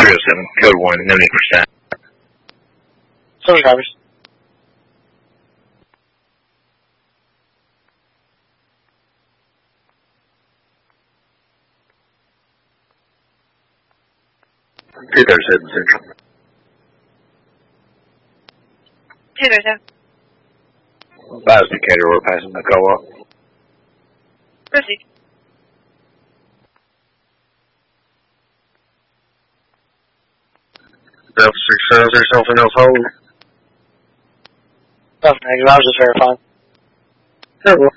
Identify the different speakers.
Speaker 1: 307, code 1, no need for staff.
Speaker 2: Social drivers.
Speaker 1: There's Central.
Speaker 3: 237.
Speaker 1: Advise Decatur, we're passing the co-op.
Speaker 3: Proceed.
Speaker 1: Delta 6 is there something else hold?
Speaker 2: Nothing negative, I was just verifying.
Speaker 1: Terrible.